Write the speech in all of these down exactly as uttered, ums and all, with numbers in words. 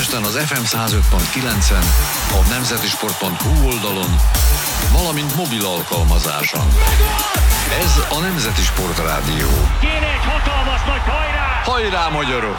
Budapesten az ef em száz öt pont kilencen, a nemzeti sport pont hú oldalon, valamint mobil alkalmazáson. Ez a Nemzeti Sport Rádió. Kéne egy hatalmas nagy hajrá! Hajrá, magyarok!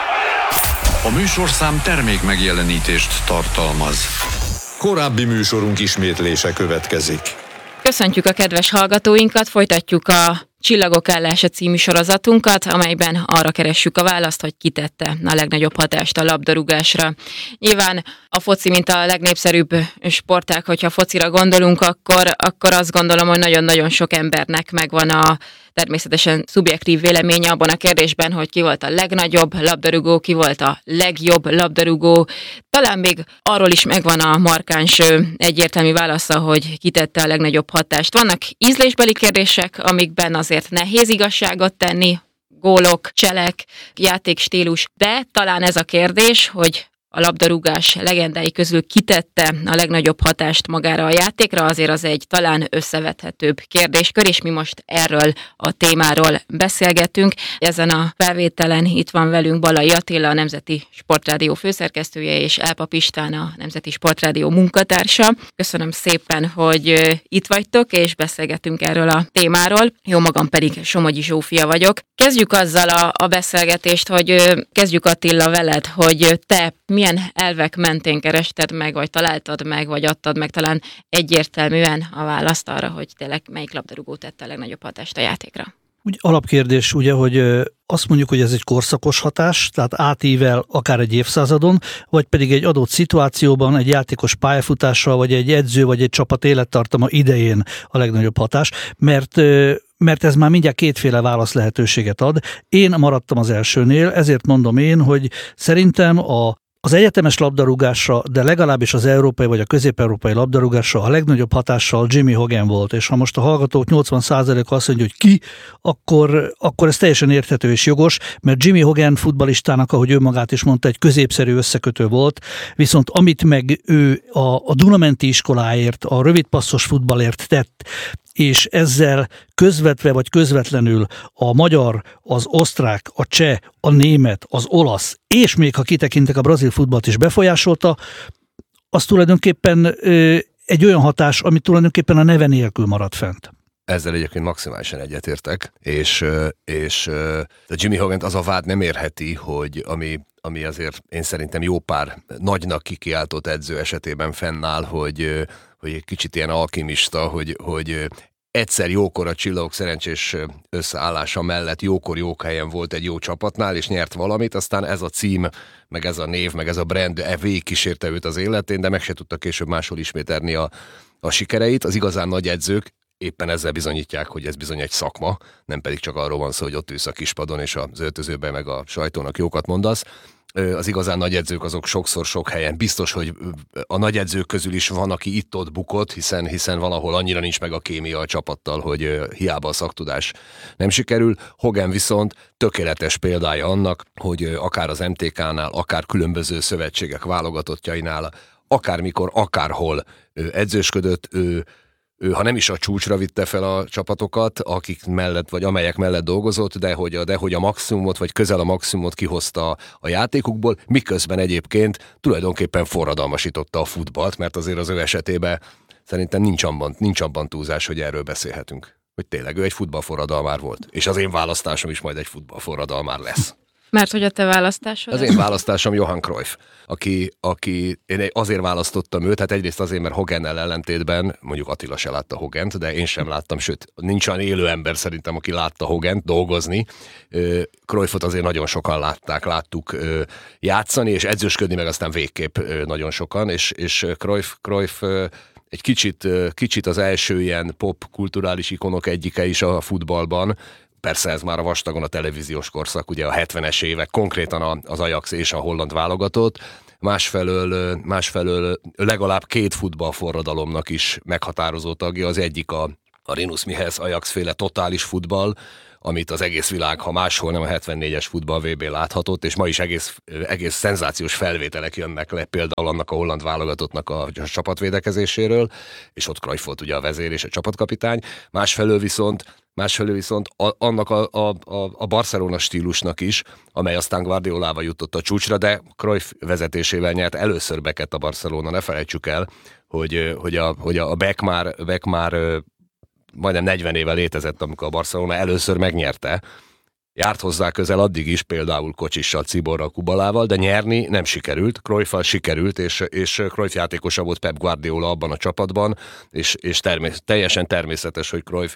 A műsorszám termék megjelenítést tartalmaz. Korábbi műsorunk ismétlése következik. Köszöntjük a kedves hallgatóinkat, folytatjuk a Csillagok állása című sorozatunkat, amelyben arra keressük a választ, hogy ki tette a legnagyobb hatást a labdarúgásra. Nyilván a foci, mint a legnépszerűbb sportág, hogyha focira gondolunk, akkor, akkor azt gondolom, hogy nagyon-nagyon sok embernek megvan a természetesen szubjektív véleménye abban a kérdésben, hogy ki volt a legnagyobb labdarúgó, ki volt a legjobb labdarúgó. Talán még arról is megvan a markáns egyértelmű válasza, hogy ki tette a legnagyobb hatást. Vannak ízlésbeli kérdések, amikben azért nehéz igazságot tenni, gólok, cselek, játékstílus, de talán ez a kérdés, hogy a labdarúgás legendái közül kitette a legnagyobb hatást magára a játékra, azért az egy talán összevethetőbb kérdéskör, és mi most erről a témáról beszélgetünk. Ezen a felvételen itt van velünk Balai Attila, a Nemzeti Sportrádió főszerkesztője, és Elpap István, a Nemzeti Sportrádió munkatársa. Köszönöm szépen, hogy itt vagytok, és beszélgetünk erről a témáról. Jó magam pedig Somogyi Zsófia vagyok. Kezdjük azzal a, a beszélgetést, hogy kezdjük Attila veled, hogy te milyen elvek mentén kerested meg, vagy találtad meg, vagy adtad meg talán egyértelműen a választ arra, hogy tényleg melyik labdarúgó tette a legnagyobb hatást a játékra? Úgy alapkérdés ugye, hogy azt mondjuk, hogy ez egy korszakos hatás, tehát átível akár egy évszázadon, vagy pedig egy adott szituációban, egy játékos pályafutással, vagy egy edző, vagy egy csapat élettartama idején a legnagyobb hatás, mert mert ez már mindjárt kétféle válasz lehetőséget ad. Én maradtam az elsőnél, ezért mondom én, hogy szerintem a Az egyetemes labdarúgásra, de legalábbis az európai vagy a közép-európai labdarúgásra a legnagyobb hatással Jimmy Hogan volt, és ha most a hallgatók nyolcvan százaléka azt mondja, hogy ki, akkor, akkor ez teljesen érthető és jogos, mert Jimmy Hogan futballistának, ahogy ő magát is mondta, egy középszerű összekötő volt, viszont amit meg ő a, a Dunamenti iskoláért, a rövidpasszos futballért tett, és ezzel közvetve vagy közvetlenül a magyar, az osztrák, a cseh, a német, az olasz, és még ha kitekintek a brazil futballt is befolyásolta, az tulajdonképpen ö, egy olyan hatás, ami tulajdonképpen a neve nélkül maradt fent. Ezzel egyébként maximálisan egyetértek, és, és a Jimmy Hogant az a vád nem érheti, hogy ami, ami azért én szerintem jó pár nagynak kikiáltott edző esetében fennáll, hogy, hogy egy kicsit ilyen alkimista, hogy, hogy egyszer jókor a Csillagok szerencsés összeállása mellett jókor jók helyen volt egy jó csapatnál, és nyert valamit, aztán ez a cím, meg ez a név, meg ez a brand e végig kísérte őt az életén, de meg se tudta később máshol ismételni a, a sikereit. Az igazán nagy edzők éppen ezzel bizonyítják, hogy ez bizony egy szakma, nem pedig csak arról van szó, hogy ott ülsz a kispadon, és az öltözőben meg a sajtónak jókat mondasz. Az igazán nagy edzők azok sokszor sok helyen. Biztos, hogy a nagy edzők közül is van, aki itt-ott bukott, hiszen, hiszen valahol annyira nincs meg a kémia a csapattal, hogy hiába a szaktudás nem sikerül. Hogan viszont tökéletes példája annak, hogy akár az em té ká-nál, akár különböző szövetségek válogatottjainál, akármikor, akárhol edzősködött, ő Ő, ha nem is a csúcsra vitte fel a csapatokat, akik mellett, vagy amelyek mellett dolgozott, de hogy a, de hogy a maximumot, vagy közel a maximumot kihozta a játékukból, miközben egyébként tulajdonképpen forradalmasította a futballt, mert azért az ő esetében szerintem nincs abban, nincs abban túlzás, hogy erről beszélhetünk. Hogy tényleg ő egy futballforradalmár volt. És az én választásom is majd egy futballforradalmár lesz. Mert hogy a te választásod? Az én választásom Johan Cruyff, aki, aki én azért választottam őt, hát egyrészt azért, mert Hogannel ellentétben, mondjuk Attila se látta Hogant, de én sem láttam, sőt, nincs olyan élő ember szerintem, aki látta Hogant dolgozni. Cruyffot azért nagyon sokan látták, láttuk játszani, és edzősködni meg aztán végképp nagyon sokan, és, és Cruyff, Cruyff egy kicsit, kicsit az első ilyen pop kulturális ikonok egyike is a futballban. Persze ez már a vastagon a televíziós korszak, ugye a hetvenes évek, konkrétan az Ajax és a holland válogatott. Másfelől, másfelől legalább két futballforradalomnak is meghatározó tagja, az egyik a, a Rinus Michels Ajax féle totális futball, amit az egész világ, ha máshol nem a hetvennégyes futball vé bé láthatott, és ma is egész, egész szenzációs felvételek jönnek le, például annak a holland válogatottnak a csapatvédekezéséről, és ott Cruyff volt ugye a vezér és a csapatkapitány. Másfelől viszont Másfelől viszont a, annak a, a, a Barcelona stílusnak is, amely aztán Guardiolával jutott a csúcsra, de Cruyff vezetésével nyert először Becket a Barcelona. Ne felejtsük el, hogy, hogy a, hogy a Beck már, Beck már majdnem negyven éve létezett, amikor a Barcelona először megnyerte. Járt hozzá közel addig is, például Kocsissal, Ciborral, Kubalával, de nyerni nem sikerült. Cruyffal sikerült, és, és Cruyff játékosa volt Pep Guardiola abban a csapatban, és, és termés, teljesen természetes, hogy Cruyff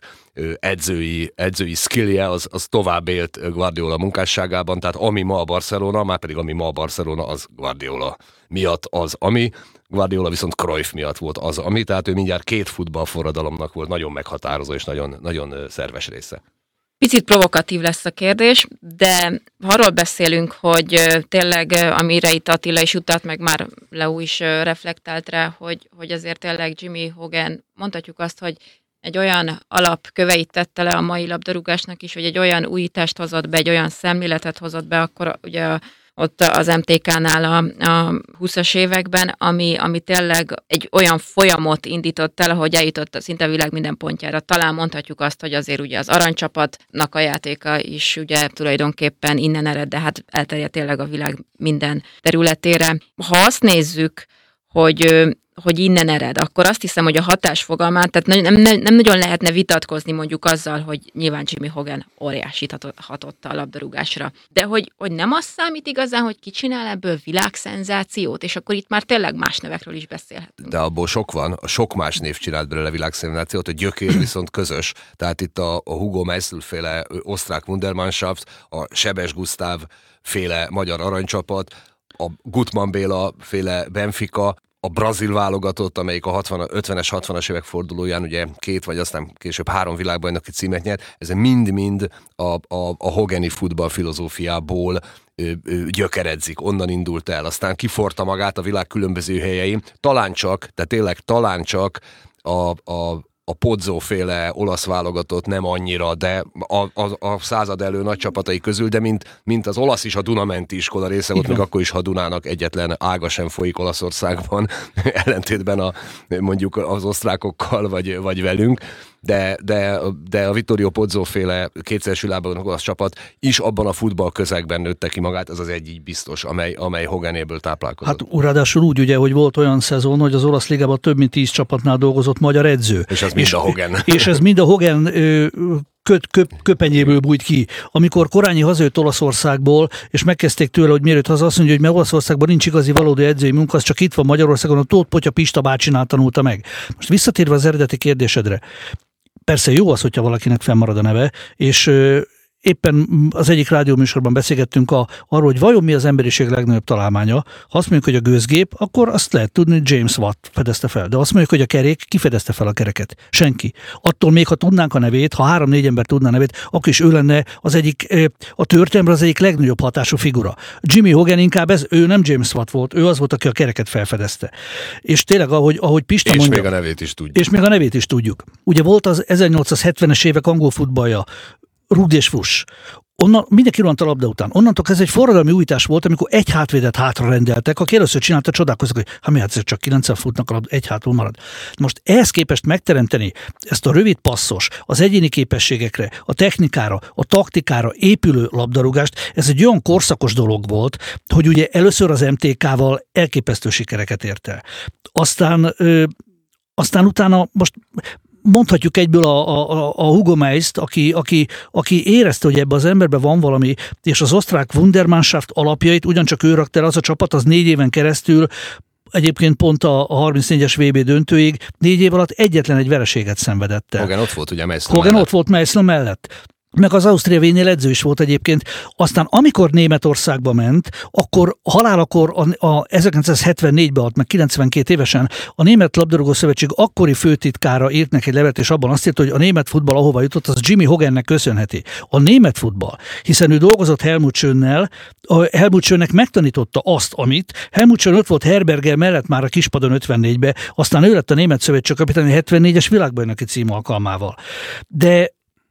edzői, edzői skillje az, az tovább élt Guardiola munkásságában, tehát ami ma a Barcelona, már pedig ami ma a Barcelona, az Guardiola miatt az, ami. Guardiola viszont Cruyff miatt volt az, ami, tehát ő mindjárt két futballforradalomnak volt nagyon meghatározó és nagyon, nagyon szerves része. Picit provokatív lesz a kérdés, de arról beszélünk, hogy tényleg, amire itt Attila is utalt, meg már Leo is reflektált rá, hogy, hogy azért tényleg Jimmy Hogan, mondhatjuk azt, hogy egy olyan alapköveit tette le a mai labdarúgásnak is, hogy egy olyan újítást hozott be, egy olyan szemléletet hozott be, akkor ugye ott az em té ká-nál a, a húszas években, ami, ami tényleg egy olyan folyamot indított el, ahogy eljutott szinte a világ minden pontjára. Talán mondhatjuk azt, hogy azért ugye az aranycsapatnak a játéka is ugye tulajdonképpen innen ered, de hát elterjedt tényleg a világ minden területére. Ha azt nézzük, hogy hogy innen ered, akkor azt hiszem, hogy a hatás fogalmát, tehát nem, nem, nem nagyon lehetne vitatkozni mondjuk azzal, hogy nyilván Jimmy Hogan óriásit hatotta a labdarúgásra. De hogy, hogy nem az számít igazán, hogy ki csinál ebből világszenzációt, és akkor itt már tényleg más nevekről is beszélhetünk. De abból sok van, sok más név csinált belőle világszenzációt, a gyökér viszont közös. Tehát itt a, a Hugo Meisl féle osztrák Wundermannschaft, a Sebes Gusztáv féle magyar aranycsapat, a Gutmann Béla féle Benfica, a brazil válogatott, amelyik a ötvenes, hatvanas évek fordulóján ugye két vagy aztán később három világbajnoki címet nyert, ez mind-mind a, a, a Hogani futball filozófiából ö, ö, gyökeredzik, onnan indult el, aztán kiforta magát a világ különböző helyein, talán csak, tehát tényleg talán csak a, a a Pozzo-féle olasz válogatott nem annyira, de a, a, a század elő nagy csapatai közül, de mint, mint az olasz is a Dunamenti iskola része volt, még akkor is, ha Dunának egyetlen ága sem folyik Olaszországban, ellentétben a, mondjuk az osztrákokkal, vagy, vagy velünk. De, de, de a Vittorio Pozzo-féle kétszeres világbajnok olasz csapat is abban a futball közegben nőtte ki magát, ez az egy így biztos, amely, amely Hoganéből táplálkozott. Hát ráadásul úgy ugye, hogy volt olyan szezon, hogy az olasz ligában több mint tíz csapatnál dolgozott magyar edző. És ez mind és, a Hogan. És ez mind a Hogan ö, köt, köp, köpenyéből bújt ki. Amikor Korányi hazajött Olaszországból, és megkezdték tőle, hogy miért haza, azt mondja, hogy mert Olaszországban nincs igazi valódi edzői munka, az csak itt van Magyarországon, a Tóth Potya Pista bácsinál tanulta meg. Most visszatérve az eredeti kérdésedre, persze jó az, hogyha valakinek fennmarad a neve, és ö, éppen az egyik rádióműsorban beszélgettünk a, arról, hogy vajon mi az emberiség legnagyobb találmánya. Ha azt mondjuk, hogy a gőzgép, akkor azt lehet tudni, hogy James Watt fedezte fel. De azt mondjuk, hogy a kerék, ki fedezte fel a kereket? Senki. Attól még, ha tudnánk a nevét, ha három-négy ember tudná a nevét, akkor is ő lenne az egyik, a történelemre az egyik legnagyobb hatású figura. Jimmy Hogan inkább ez, ő nem James Watt volt, ő az volt, aki a kereket felfedezte. És tényleg, ahogy, ahogy Pista és mondja. És még a nevét is tudjuk. És még a nevét is tudjuk. Ugye volt az ezernyolcszázhetvenes évek angol futballja, rúgd és fuss. Onnan, mindenki rohant a labda után. Onnantól ez egy forradalmi újítás volt, amikor egy hátvédet hátra rendeltek, aki először csinálta, csodálkoztak, hogy ha mi hát csak kilencven futnak a labda, egy hátul marad. Most ehhez képest megteremteni ezt a rövid passzos, az egyéni képességekre, a technikára, a taktikára épülő labdarúgást, ez egy olyan korszakos dolog volt, hogy ugye először az em té ká-val elképesztő sikereket ért el. Aztán, ö, aztán utána most mondhatjuk egyből a, a, a Hugo Meist, aki, aki, aki érezte, hogy ebben az emberben van valami, és az osztrák Wundermannschaft alapjait ugyancsak ő rakta el, az a csapat, az négy éven keresztül, egyébként pont a, a harmincnégyes vé bé döntőig, négy év alatt egyetlen egy vereséget szenvedett el. Hogan ott volt ugye Meissner Hogan mellett. ott volt Meissner mellett. Meg az Ausztria Wien-nél edző is volt egyébként. Aztán amikor Németországba ment, akkor halálakor a, a ezerkilencszázhetvennégyben halt meg kilencvenkét évesen, a Német Labdarúgó Szövetség akkori főtitkára írt neki egy levelet, és abban azt írt, hogy a német futball ahova jutott, az Jimmy Hogannek köszönheti. A német futball, hiszen ő dolgozott Helmut Schönnel, a Helmut Schönnek megtanította azt, amit. Helmut Schön ott volt Herberger mellett már a kispadon ötvennégyben, aztán ő lett a Német Szövetség kapitány hetvennégyes világbajnoki cím alkalmával. De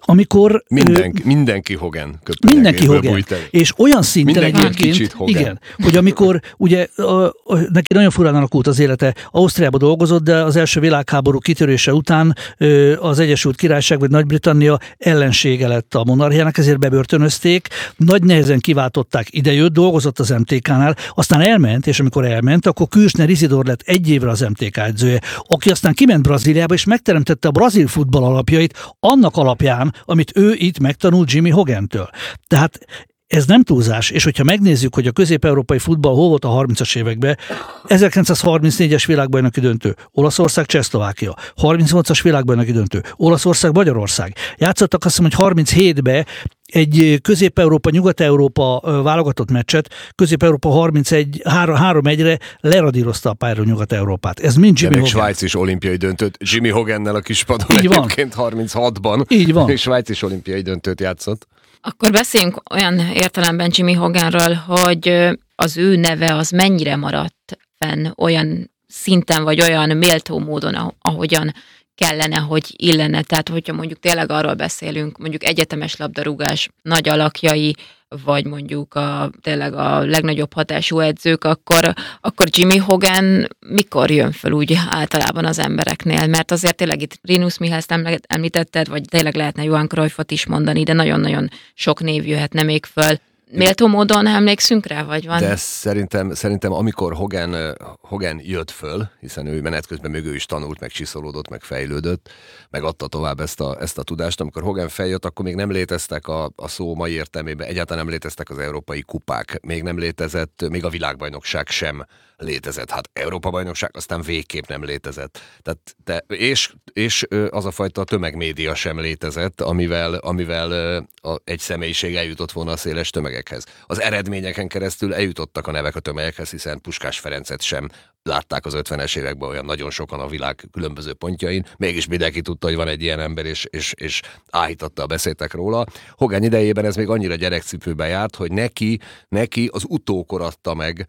amikor... Mindenki, mindenki Hogan köpönyegéből Mindenki Hogan. És olyan szinten egyébként, igen, hogy amikor ugye a, a, neki nagyon furán alakult az élete, Ausztriában dolgozott, de az első világháború kitörése után az Egyesült Királyság vagy Nagy-Britannia ellensége lett a monarchiának, ezért bebörtönözték, nagy nehezen kiváltották, idejött, dolgozott az em té ká-nál, aztán elment, és amikor elment, akkor Kirchner Isidor lett egy évre az em té ká edzője, aki aztán kiment Brazíliába, és megteremtette a brazil futball alapjait annak alapján, amit ő itt megtanult Jimmy Hogantől. Tehát ez nem túlzás, és hogyha megnézzük, hogy a közép-európai futball hol volt a harmincas években, ezerkilencszázharmincnégyes világbajnoki döntő, Olaszország, Csehszlovákia, harmincnyolcas világbajnoki döntő, Olaszország, Magyarország. Játszottak azt hiszem, hogy harminchétben egy Közép-Európa, Nyugat-Európa válogatott meccset, Közép-Európa harmincegy, három egyre leradírozta a pályáról Nyugat-Európát. Ez mind Jimmy Hogan. Svájc is olimpiai döntőt, Jimmy Hogannel a kispadon egyébként harminchatban. Így van. És Svájc is olimpiai döntőt játszott. Akkor beszéljünk olyan értelemben Jimmy Hoganról, hogy az ő neve az mennyire maradt fenn olyan szinten, vagy olyan méltó módon, ahogyan kellene, hogy illene. Tehát, hogyha mondjuk tényleg arról beszélünk, mondjuk egyetemes labdarúgás nagy alakjai, vagy mondjuk a, tényleg a legnagyobb hatású edzők, akkor, akkor Jimmy Hogan mikor jön föl úgy általában az embereknél? Mert azért tényleg itt Rinus Michels említetted, vagy tényleg lehetne Johan Cruyffot is mondani, de nagyon-nagyon sok név jöhetne még föl. Méltó módon emlékszünk rá, vagy van? De szerintem, szerintem amikor Hogan, Hogan jött föl, hiszen ő menet közben még ő is tanult, meg csiszolódott, meg fejlődött, meg adta tovább ezt a, ezt a tudást. Amikor Hogan feljött, akkor még nem léteztek a, a szó mai értelmében, egyáltalán nem léteztek az európai kupák, még nem létezett, még a világbajnokság sem létezett. Hát Európa-bajnokság aztán végképp nem létezett. Tehát, de, és, és az a fajta tömegmédia sem létezett, amivel, amivel a, egy személyiség eljutott volna a széles tömegekhez. Az eredményeken keresztül eljutottak a nevek a tömegekhez, hiszen Puskás Ferencet sem látták az ötvenes években olyan nagyon sokan a világ különböző pontjain, mégis mindenki tudta, hogy van egy ilyen ember, és, és, és áhítatta a beszédek róla. Hogan idejében ez még annyira gyerekcipőben járt, hogy neki, neki az utókor adta meg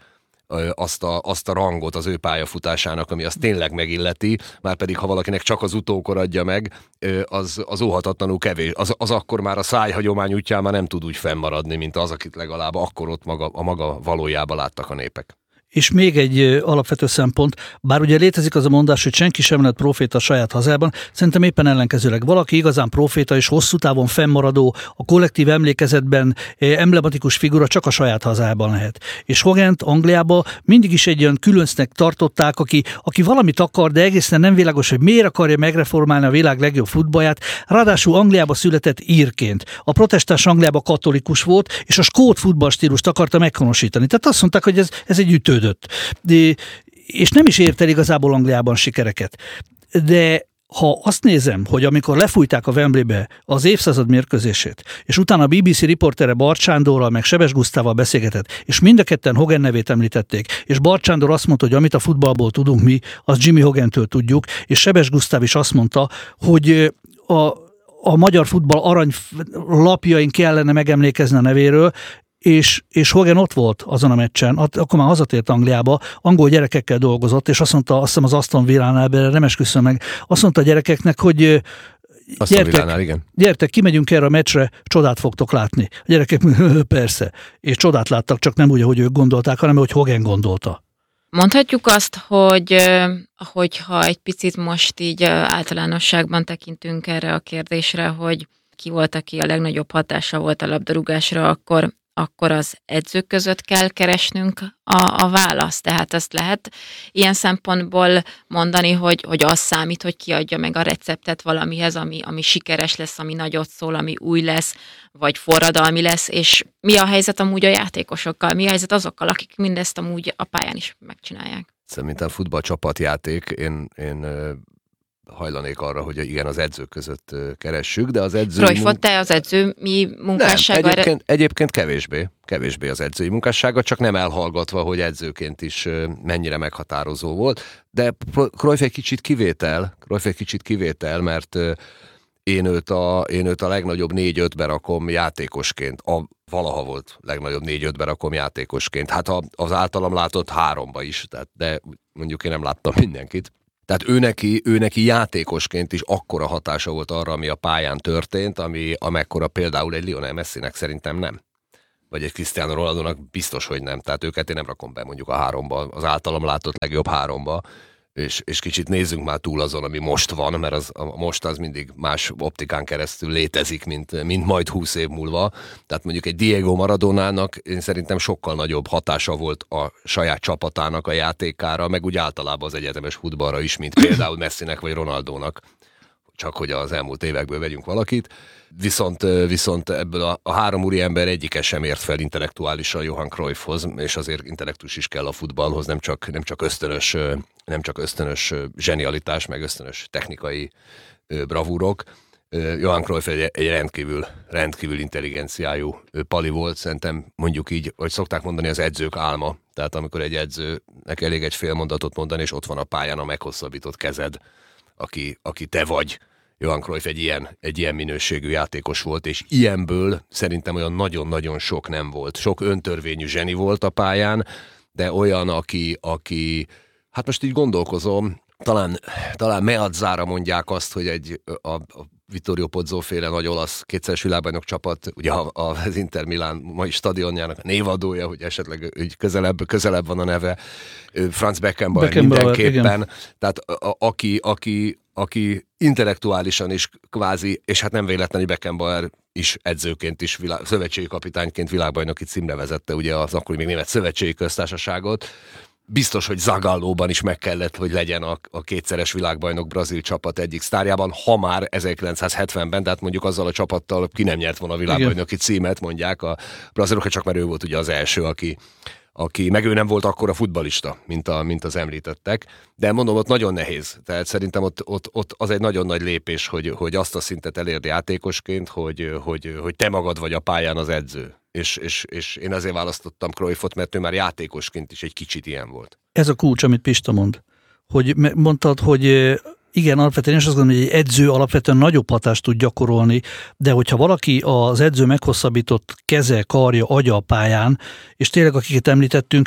azt a, azt a rangot az ő pályafutásának, ami azt tényleg megilleti, már pedig ha valakinek csak az utókor adja meg, az, az óhatatlanul kevés. Az, az akkor már a szájhagyomány útján már nem tud úgy fennmaradni, mint az, akit legalább akkor ott maga, a maga valójában láttak a népek. És még egy alapvető szempont, bár ugye létezik az a mondás, hogy senki sem lett próféta a saját hazában, szerintem éppen ellenkezőleg valaki igazán próféta és hosszú távon fennmaradó, a kollektív emlékezetben emblematikus figura csak a saját hazában lehet. És Hogant Angliában mindig is egy olyan különcnek tartották, aki, aki valamit akar, de egészen nem világos, hogy miért akarja megreformálni a világ legjobb futballját. Ráadásul Angliában született írként. A protestáns Angliában katolikus volt, és a skót futballstílust akarta meghonosítani. Tehát azt mondták, hogy ez, ez egy ütődött. De, és nem is ért el igazából Angliában sikereket. De ha azt nézem, hogy amikor lefújták a Wembleybe az évszázad mérkőzését, és utána a bé bé cé riportere Bart Sándorral meg Sebes Gusztával beszélgetett, és mind a ketten Hogan nevét említették, és Bart Sándor azt mondta, hogy amit a futballból tudunk mi, az Jimmy Hogantől tudjuk, és Sebes Gusztáv is azt mondta, hogy a, a magyar futball aranylapjain kellene megemlékezni a nevéről, És, és Hogan ott volt azon a meccsen, akkor már hazatért Angliába, angol gyerekekkel dolgozott, és azt mondta, azt hiszem az Aston Villánál, nem esküszöm meg, azt mondta a gyerekeknek, hogy gyertek, Villánál, igen. gyertek, kimegyünk erre a meccsre, csodát fogtok látni. A gyerekek persze, és csodát láttak, csak nem úgy, ahogy ők gondolták, hanem hogy Hogan gondolta. Mondhatjuk azt, hogy hogyha egy picit most így általánosságban tekintünk erre a kérdésre, hogy ki volt, aki a legnagyobb hatása volt a labdarúgásra, akkor akkor az edzők között kell keresnünk a, a választ. Tehát azt lehet ilyen szempontból mondani, hogy, hogy az számít, hogy kiadja meg a receptet valamihez, ami, ami sikeres lesz, ami nagyot szól, ami új lesz, vagy forradalmi lesz, és mi a helyzet amúgy a játékosokkal, mi a helyzet azokkal, akik mindezt amúgy a pályán is megcsinálják. Szerintem futballcsapatjáték, én, én hajlanék arra, hogy igen, az edzők között keressük, de az edzői... Cruyffot, te az edző mi munkássága? Nem, egyébként, egyébként kevésbé, kevésbé az edzői munkássága, csak nem elhallgatva, hogy edzőként is mennyire meghatározó volt, de Cruyff egy kicsit kivétel, Cruyff egy kicsit kivétel, mert én őt a, én őt a legnagyobb négy-ötbe rakom játékosként, a valaha volt legnagyobb négy-ötbe rakom játékosként, hát az általam látott háromba is, tehát, de mondjuk én nem láttam mindenkit. Tehát ő neki, ő neki játékosként is akkora hatása volt arra, ami a pályán történt, ami amekkora például egy Lionel Messinek szerintem nem. Vagy egy Cristiano Ronaldónak biztos, hogy nem. Tehát őket én nem rakom be mondjuk a háromba, az általam látott legjobb háromba, és, és kicsit nézzünk már túl azon, ami most van, mert az, a most az mindig más optikán keresztül létezik, mint, mint majd húsz év múlva. Tehát mondjuk egy Diego Maradonának én szerintem sokkal nagyobb hatása volt a saját csapatának a játékára, meg úgy általában az egyetemes futballra is, mint például Messinek vagy Ronaldónak. Csak hogy az elmúlt évekből vegyünk valakit. Viszont, viszont ebből a, a három úriember egyike sem ért fel intellektuálisan Johan Cruyffhoz, és azért intellektus is kell a futballhoz, nem csak, nem csak ösztönös, nem csak ösztönös zsenialitás, meg ösztönös technikai bravúrok. Johan Cruyff egy, egy rendkívül, rendkívül intelligenciájú pali volt, szerintem mondjuk így, hogy szokták mondani, az edzők álma. Tehát amikor egy edzőnek elég egy fél mondatot mondani, és ott van a pályán a meghosszabbított kezed, aki, aki te vagy. Johan Cruyff egy ilyen, egy ilyen minőségű játékos volt, és ilyenből szerintem olyan nagyon-nagyon sok nem volt. Sok öntörvényű zseni volt a pályán, de olyan, aki, aki hát most így gondolkozom, talán, talán Meazzára mondják azt, hogy egy a, a Vittorio Pozzo féle nagy olasz kétszeres világbajnok csapat, ugye az Inter Milán mai stadionjának a névadója, hogy esetleg úgy közelebb, közelebb van a neve, Franz Beckenbauer, Beckenbauer mindenképpen, igen. Tehát a, a, aki, aki, aki intellektuálisan is kvázi, és hát nem véletlenül Beckenbauer is edzőként is, világ, szövetségi kapitányként világbajnoki címre vezette ugye az akkori még német szövetségi köztársaságot. Biztos, hogy Zagallóban is meg kellett, hogy legyen a, a kétszeres világbajnok brazil csapat egyik sztárjában, ha már ezerkilencszázhetvenben, tehát mondjuk azzal a csapattal ki nem nyert volna a világbajnoki címet, mondják a brazilok, csak mert ő volt ugye az első, aki, aki meg ő nem volt akkora futballista, mint, a, mint az említettek, de mondom, ott nagyon nehéz. Tehát szerintem ott, ott, ott az egy nagyon nagy lépés, hogy, hogy azt a szintet elérd játékosként, hogy, hogy, hogy te magad vagy a pályán az edző. És, és, és én azért választottam Cruyffot, mert ő már játékosként is egy kicsit ilyen volt. Ez a kulcs, amit Pista mond. Hogy mondtad, hogy igen, alapvetően is azt gondolom, hogy egy edző alapvetően nagyobb hatást tud gyakorolni, de hogyha valaki az edző meghosszabbított keze, karja, agya a pályán, és tényleg akiket említettünk,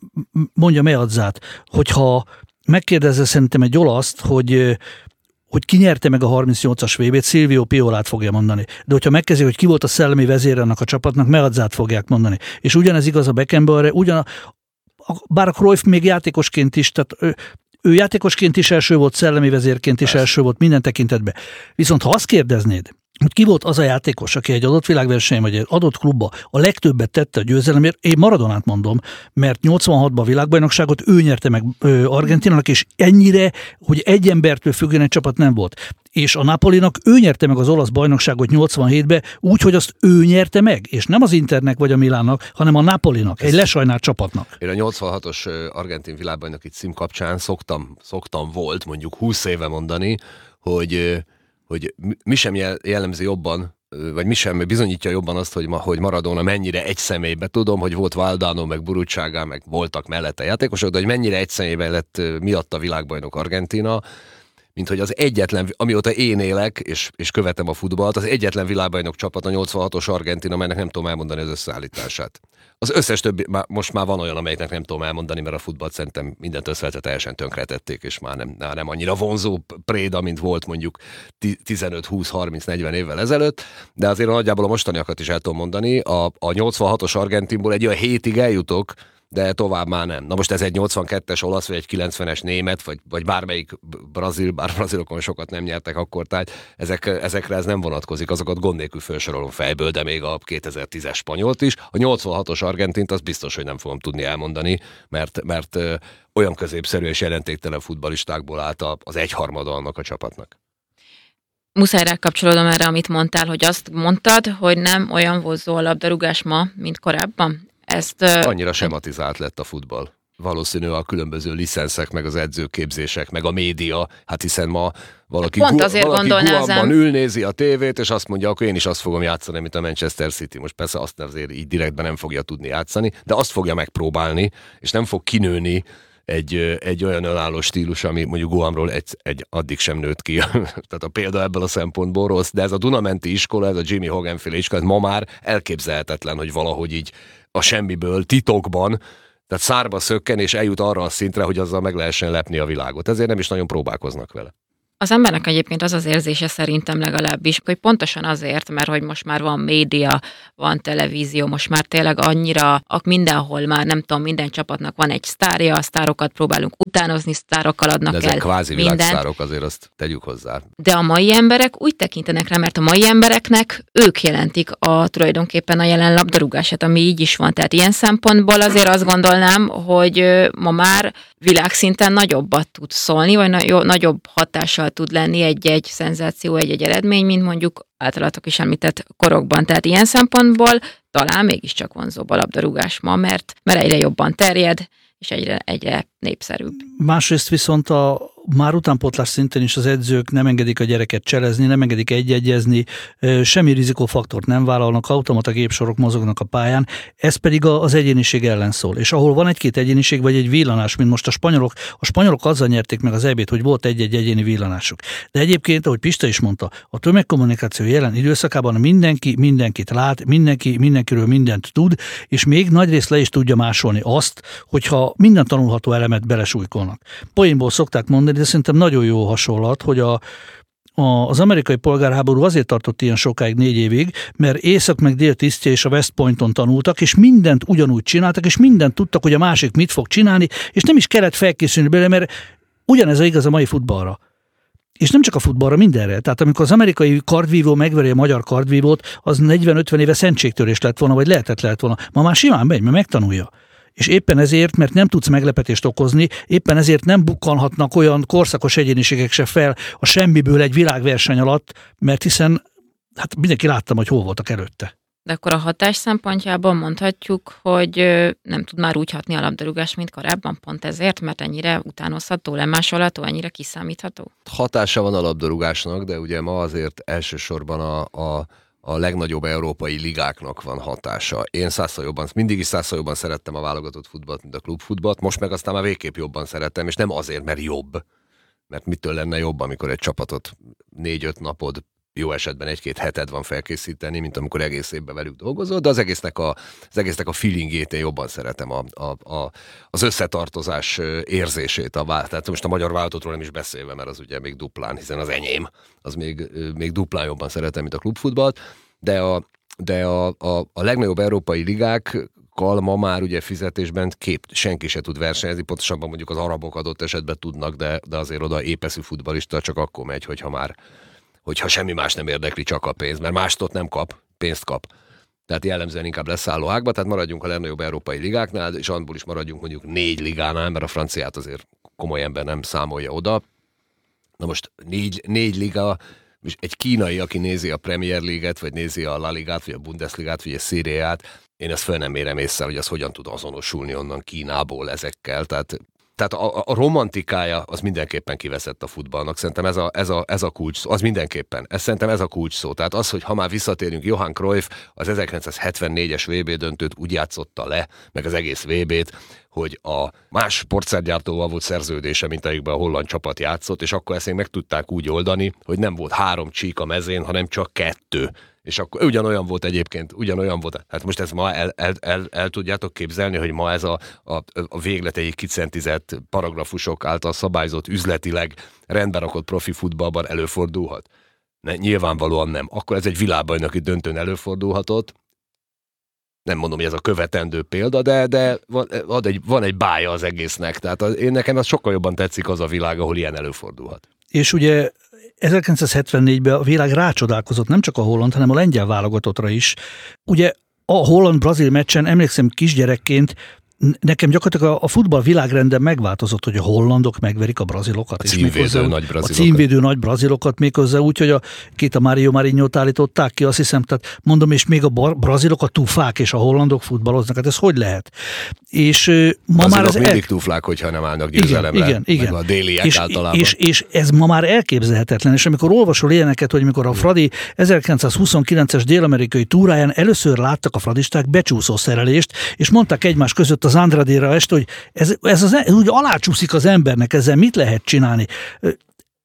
mondja Meazzát, hogyha megkérdezze szerintem egy olaszt, hogy hogy ki nyerte meg a harmincnyolcas vé bét, Silvio Piolát fogja mondani. De hogyha megkezdik, hogy ki volt a szellemi vezére annak a csapatnak, Meazzát fogják mondani. És ugyanez igaz a Beckenbauerre, ugyan a, bár a Cruyff még játékosként is, tehát ő, ő játékosként is első volt, szellemi vezérként is első volt minden tekintetben. Viszont ha azt kérdeznéd, hogy ki volt az a játékos, aki egy adott világversenyen vagy egy adott klubba a legtöbbet tette a győzelemért, én Maradonát mondom, mert nyolcvanhatban a világbajnokságot ő nyerte meg Argentinának, és ennyire, hogy egy embertől függően egy csapat nem volt. És a Napolinak ő nyerte meg az olasz bajnokságot nyolcvanhétben úgy, hogy azt ő nyerte meg, és nem az Internek vagy a Milánnak, hanem a Napolinak, egy lesajnált csapatnak. Én a nyolcvanhatos argentin világbajnoki cím kapcsán szoktam, szoktam volt mondjuk húsz éve mondani, hogy hogy mi sem jellemzi jobban, vagy mi sem bizonyítja jobban azt, hogy, ma, hogy Maradona mennyire egy személybe. Tudom, hogy volt Valdano, meg Burruchaga, meg voltak mellette játékosok, de hogy mennyire egy személyben lett miatta világbajnok Argentína, mint hogy az egyetlen, amióta én élek, és, és követem a futballt, az egyetlen világbajnok csapat a nyolcvanhatos Argentína, amelynek nem tudom elmondani az összeállítását. Az összes többi, most már van olyan, amelyiknek nem tudom elmondani, mert a futballt szerintem mindent összevetve teljesen tönkretették, és már nem, nem annyira vonzó préda, mint volt mondjuk tizenöt, húsz, harminc, negyven évvel ezelőtt, de azért nagyjából a mostaniakat is el tudom mondani. A, a nyolcvanhatos Argentinból egy olyan hétig eljutok, de tovább már nem. Na most ez egy nyolcvankettes olasz, vagy egy kilencvenes német, vagy, vagy bármelyik brazil, bár brazilokon sokat nem nyertek akkor, tehát ezek, ezekre ez nem vonatkozik, azokat gond nélkül felsorolom fejből, de még a kétezer-tízes spanyolt is. A nyolcvanhatos argentint azt biztos, hogy nem fogom tudni elmondani, mert, mert ö, olyan középszerű és jelentéktelen futballistákból állt az egyharmada annak a csapatnak. Muszáj rákapcsolódom erre, amit mondtál, hogy azt mondtad, hogy nem olyan vonzó a labdarúgás ma, mint korábban. Ezt, Annyira sematizált lett a futball. Valószínű a különböző licenszek, meg az edzőképzések, meg a média, hát hiszen ma valaki, Pont azért gu- valaki Guamban ül, nézi a tévét, és azt mondja, akkor én is azt fogom játszani, mint a Manchester City. Most persze azt azért így direktben nem fogja tudni játszani, de azt fogja megpróbálni, és nem fog kinőni egy, egy olyan önálló stílus, ami mondjuk Guamról egy, egy addig sem nőtt ki. Tehát a példa ebből a szempontból rossz, de ez a Dunamenti iskola, ez a Jimmy Hogan féle iskola, ma már elképzelhetetlen, hogy valahogy így a semmiből, titokban Tehát szárba szökken, és eljut arra a szintre, hogy azzal meg lehessen lepni a világot. Ezért nem is nagyon próbálkoznak vele. Az embernek egyébként az az érzése szerintem legalábbis, hogy pontosan azért, mert hogy most már van média, van televízió, most már tényleg annyira, mindenhol már nem tudom, minden csapatnak van egy sztárja, a sztárokat próbálunk utánozni, sztárokkal adnak el. De ezek kvázi világsztárok, azért azt tegyük hozzá. De a mai emberek úgy tekintenek rá, mert a mai embereknek ők jelentik a tulajdonképpen a jelen labdarúgását, ami így is van. Tehát ilyen szempontból azért azt gondolnám, hogy ma már világszinten nagyobbat tud szólni, vagy na- nagyobb hatással tud lenni egy-egy szenzáció, egy-egy eredmény, mint mondjuk általatok is említett korokban. Tehát ilyen szempontból talán mégiscsak vonzóbb a labdarúgás ma, mert, mert egyre jobban terjed, és egyre, egyre népszerűbb. Másrészt viszont a már utánpótlás szinten is az edzők nem engedik a gyereket cselezni, nem engedik egyegyezni, semmi rizikófaktort nem vállalnak, automata gépsorok mozognak a pályán, ez pedig az egyéniség ellen szól. És ahol van egy-két egyéniség, vagy egy villanás, mint most a spanyolok, a spanyolok azzal nyerték meg az é bét, hogy volt egy-egy egyéni villanásuk. De egyébként, ahogy Pista is mondta, a tömegkommunikáció jelen időszakában mindenki mindenkit lát, mindenki mindenkiről mindent tud, és még nagyrészt le is tudja másolni azt, hogyha minden tanulható elemet belesújkolnak. Poénból szokták mondani, de szerintem nagyon jó hasonlat, hogy a, a, az amerikai polgárháború azért tartott ilyen sokáig, négy évig, mert észak meg dél tisztje és a West Pointon tanultak, és mindent ugyanúgy csináltak, és mindent tudtak, hogy a másik mit fog csinálni, és nem is kellett felkészülni belőle, mert ugyanez a igaz a mai futballra. És nem csak a futballra, mindenre. Tehát amikor az amerikai kardvívó megveri a magyar kardvívót, az negyven-ötven éve szentségtörés lett volna, vagy lehetett lett volna. Ma már simán megy, mert megtanulja. És éppen ezért, mert nem tudsz meglepetést okozni, éppen ezért nem bukkanhatnak olyan korszakos egyéniségek se fel a semmiből egy világverseny alatt, mert hiszen hát mindenki láttam, hogy hol voltak előtte. De akkor a hatás szempontjából mondhatjuk, hogy nem tud már úgy hatni a labdarúgás, mint korábban, pont ezért, mert ennyire utánozható, lemásolható, ennyire kiszámítható? Hatása van a labdarúgásnak, de ugye ma azért elsősorban a, a a legnagyobb európai ligáknak van hatása. Én százszor jobban, mindig is százszor jobban szerettem a válogatott futballt, mint a klubfutballt, most meg aztán már végképp jobban szerettem, és nem azért, mert jobb, mert mitől lenne jobb, amikor egy csapatot négy-öt napod, jó esetben egy-két heted van felkészíteni, mint amikor egész évben velük dolgozol, de az egésznek a, az egésznek a feelingét én jobban szeretem, a, a, a, az összetartozás érzését. A, tehát most a magyar válogatottról nem is beszélve, mert az ugye még duplán, hiszen az enyém, az még, még duplán jobban szeretem, mint a klubfutballt, de a, de a, a, a legnagyobb európai ligák ma már ugye fizetésben kép, senki se tud versenyezni, pontosabban mondjuk az arabok adott esetben tudnak, de, de azért oda épeszű futballista csak akkor megy, hogyha már hogyha semmi más nem érdekli, csak a pénz, mert mást ott nem kap, pénzt kap. Tehát jellemzően inkább leszálló ágba, tehát maradjunk a legnagyobb európai ligáknál, és abból is maradjunk mondjuk négy ligánál, mert a franciát azért komoly ember nem számolja oda. Na most négy, négy liga, és egy kínai, aki nézi a Premier League-et, vagy nézi a La Ligát, vagy a Bundesligát, vagy a Serie A-t, én ezt föl nem mérem észre, hogy az hogyan tud azonosulni onnan Kínából ezekkel, tehát Tehát a, a romantikája az mindenképpen kiveszett a futballnak. Szerintem ez a, ez a, ez a kulcs szó, az mindenképpen. Ez szerintem ez a kulcs szó. Tehát az, hogy ha már visszatérünk, Johan Cruyff az ezerkilencszázhetvennégyes vé bé döntőt úgy játszotta le, meg az egész vé bét, hogy a más sportszergyártóval volt szerződése, mint amikben a holland csapat játszott, és akkor ezt még meg tudták úgy oldani, hogy nem volt három csík a mezén, hanem csak kettő. És akkor ugyanolyan volt egyébként, ugyanolyan volt. Hát most ezt ma el, el, el, el tudjátok képzelni, hogy ma ez a, a, a végleteig kicentizett paragrafusok által szabályzott üzletileg rendben rakott profi futballban előfordulhat? Ne, nyilvánvalóan nem. Akkor ez egy világbajnoki döntőn előfordulhatott. Nem mondom, hogy ez a követendő példa, de, de van, van, egy, van egy bája az egésznek. Tehát az, én nekem az sokkal jobban tetszik az a világ, ahol ilyen előfordulhat. És ugye ezerkilencszázhetvennégyben a világ rácsodálkozott nem csak a holland, hanem a lengyel válogatottra is. Ugye a holland-brazil meccsen emlékszem kisgyerekként, nekem gyakorlatilag a futball világrenden megváltozott, hogy a hollandok megverik a brazilokat. A címvédő és nagy brazilokat. A címvédő nagy brazilokat, méghozzá úgy, hogy a két a Mário Marinho-t állították ki, azt hiszem, tehát mondom, és még a brazilok a tufák és a hollandok futballoznak, hát ez hogy lehet? És ma Brazilok már az mindig el... tuflák, hogyha nem állnak győzelemre. Igen, igen, igen. A déliek és, általában. És, és ez ma már elképzelhetetlen, és amikor olvasol ilyeneket, hogy mikor a Fradi ezerkilencszázhuszonkilences dél-amerikai túráján először láttak a fradisták becsúszó szerelést, és mondták egymás között az Andrade-ra est, hogy ez, ez, az, ez úgy alácsúszik az embernek, ezzel mit lehet csinálni?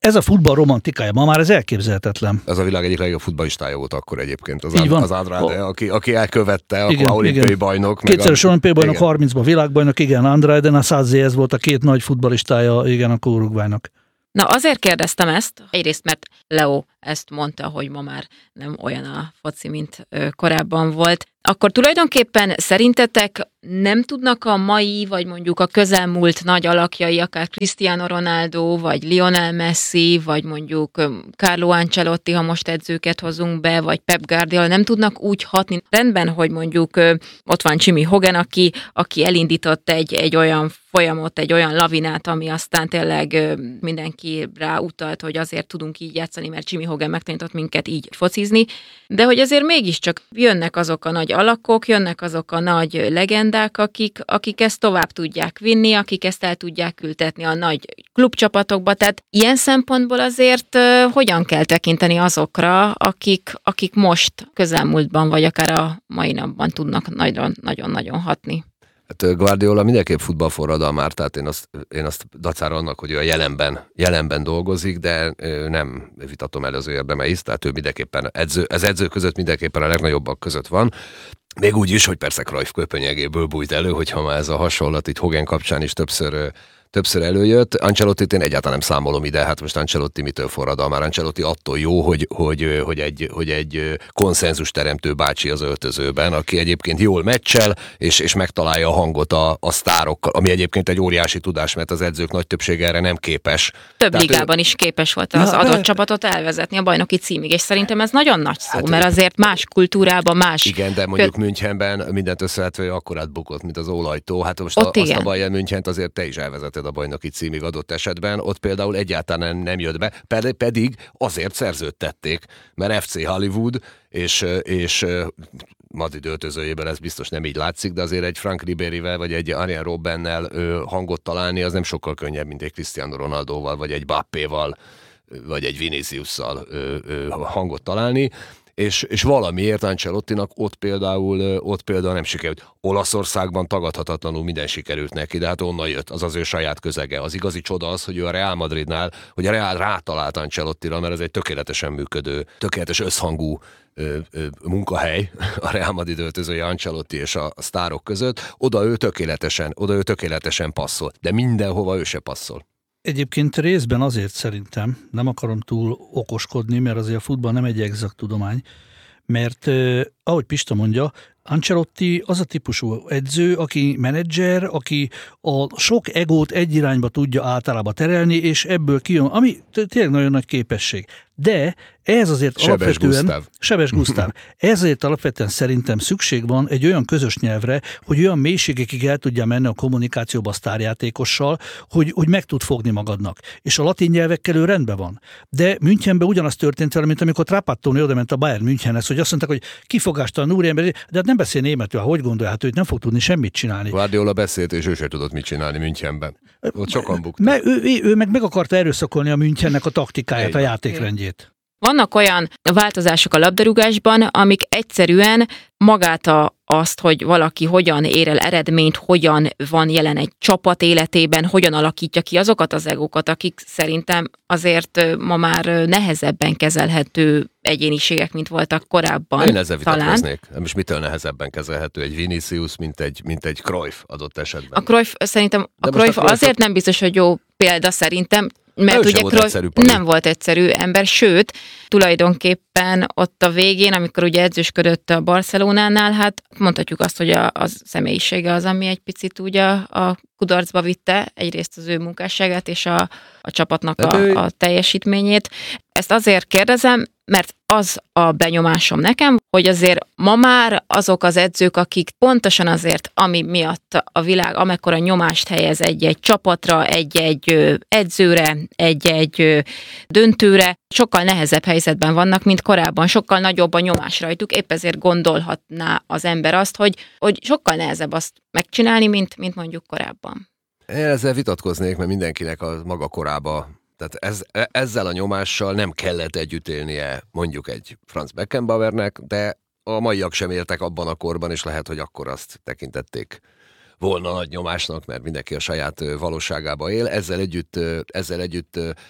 Ez a futball romantikája, ma már ez elképzelhetetlen. Ez a világ egyik legjobb futballistája volt akkor egyébként, az, Így van. az Andrade, aki, aki elkövette, Igen, akkor olimpiai igen. bajnok. Kétszeres olimpiai bajnok, igen. harmincban világbajnok, igen, Andrade, Nasazzi, ez volt a két nagy futballistája, igen, akkor Uruguaynak. Na azért kérdeztem ezt, egyrészt mert Leo ezt mondta, hogy ma már nem olyan a foci, mint ö, korábban volt. Akkor tulajdonképpen szerintetek nem tudnak a mai, vagy mondjuk a közelmúlt nagy alakjai, akár Cristiano Ronaldo, vagy Lionel Messi, vagy mondjuk Carlo Ancelotti, ha most edzőket hozunk be, vagy Pep Guardiola, nem tudnak úgy hatni? Rendben, hogy mondjuk ö, ott van Jimmy Hogan, aki, aki elindított egy, egy olyan folyamot, egy olyan lavinát, ami aztán tényleg ö, mindenki rá utalt, hogy azért tudunk így játszani, mert Jimmy Hogan megtanított minket így focizni, de hogy azért mégiscsak jönnek azok a nagy alakok, jönnek azok a nagy legendák, akik, akik ezt tovább tudják vinni, akik ezt el tudják ültetni a nagy klubcsapatokba, tehát ilyen szempontból azért uh, hogyan kell tekinteni azokra, akik, akik most közelmúltban, vagy akár a mai napban tudnak nagyon-nagyon hatni. Hát Guardiola mindenképp futballforradalmár, tehát én azt, én azt dacára annak, hogy ő a jelenben, jelenben dolgozik, de nem vitatom el az ő érdemeit, tehát ő mindenképpen edző, az edző között mindenképpen a legnagyobbak között van. Még úgy is, hogy persze Cruyff köpenyegéből bújt elő, hogyha már ez a hasonlat itt Hogan kapcsán is többször többször előjött. Ancelottit én egyáltalán nem számolom ide, hát most Ancelotti mitől forradalmár? Ancelotti attól jó, hogy, hogy, hogy, egy, hogy egy konszenzus teremtő bácsi az öltözőben, aki egyébként jól meccsel, és, és megtalálja a hangot a, a sztárokkal, ami egyébként egy óriási tudás, mert az edzők nagy többsége erre nem képes. Több Tehát ligában ő... is képes volt az Na, adott be... csapatot elvezetni a bajnoki címig, és szerintem ez nagyon nagy szó, Hát, mert azért más kultúrában, más... Igen, de mondjuk Münchenben mindent összevetve akkorát bukott, mint az ólajtó. Hát most a, azt a Bayern Münchent azért te is elvezeted a bajnoki címig adott esetben, ott például egyáltalán nem jött be, pedig azért szerződtették, mert ef cé Hollywood, és, és Madrid öltözőjében ez biztos nem így látszik, de azért egy Frank Ribérivel, vagy egy Arjen Robbennel hangot találni, az nem sokkal könnyebb, mint egy Cristiano Ronaldoval, vagy egy Bappéval, vagy egy Viniciusszal hangot találni. És, és valamiért Ancelottinak ott például, ott például nem sikerült. Olaszországban tagadhatatlanul minden sikerült neki, de hát onnan jött, az az ő saját közege. Az igazi csoda az, hogy ő a Real Madridnál, hogy a Real rátalált Ancelottira, mert ez egy tökéletesen működő, tökéletes összhangú ö, ö, munkahely, a Real Madrid öltözője Ancelotti és a, a sztárok között. Oda ő tökéletesen, oda ő tökéletesen passzol, de mindenhova ő se passzol. Egyébként részben azért szerintem, nem akarom túl okoskodni, mert azért a futball nem egy exakt tudomány, mert eh, ahogy Pista mondja, Ancelotti az a típusú edző, aki menedzser, aki a sok egót egy irányba tudja általában terelni, és ebből kijön, ami tényleg nagyon nagy képesség. De ez azért Sebes alapvetően... Gusztáv. Sebes Gusztáv. Ezért alapvetően szerintem szükség van egy olyan közös nyelvre, hogy olyan mélységekig el tudja menni a kommunikációba a sztárjátékossal, hogy, hogy meg tud fogni magadnak. És a latin nyelvekkel ő rendben van. De Münchenben ugyanaz történt vele, mint amikor Trapattoni oda ment a Bayern Münchenhez, hogy azt mondták, hogy kifogástalan úriember, de hát nem beszél németül, hogy gondolja, hát ő nem fog tudni semmit csinálni. Guardiola beszélt, és ő sem tudott mit csinálni Münchenben. Ott sokan buktak. Me, ő, ő, ő meg meg akarta erőszakolni a Münchennek a taktikáját, a játékrendjét. Vannak olyan változások a labdarúgásban, amik egyszerűen magát a, azt, hogy valaki hogyan ér el eredményt, hogyan van jelen egy csapat életében, hogyan alakítja ki azokat az egókat, akik szerintem azért ma már nehezebben kezelhető egyéniségek, mint voltak korábban. Én ezzel talán. vitatkoznék. Most mitől nehezebben kezelhető egy Vinicius, mint egy, mint egy Cruyff adott esetben? A Cruyff szerintem a De Cruyff a Cruyff azért nem biztos, hogy jó példa szerintem, mert ő ugye volt Cruyff egyszerű, Pali. nem volt egyszerű ember, sőt, tulajdonképpen ott a végén, amikor ugye edzősködött a Barcelonánál, hát mondhatjuk azt, hogy a, a személyisége az, ami egy picit ugye a, a kudarcba vitte egyrészt az ő munkásságát és a, a csapatnak a, ő... a teljesítményét. Ezt azért kérdezem, mert az a benyomásom nekem, hogy azért ma már azok az edzők, akik pontosan azért, ami miatt a világ amekkora nyomást helyez egy-egy csapatra, egy-egy edzőre, egy-egy döntőre, sokkal nehezebb helyzetben vannak, mint korábban, sokkal nagyobb a nyomás rajtuk, épp ezért gondolhatná az ember azt, hogy, hogy sokkal nehezebb azt megcsinálni, mint, mint mondjuk korábban. Én ezzel vitatkoznék, mert mindenkinek a maga korába. Tehát ez, ezzel a nyomással nem kellett együtt élnie mondjuk egy Franz Beckenbauernek, de a maiak sem éltek abban a korban, és lehet, hogy akkor azt tekintették volna nagy nyomásnak, mert mindenki a saját valóságába él. Ezzel együtt, ezzel együtt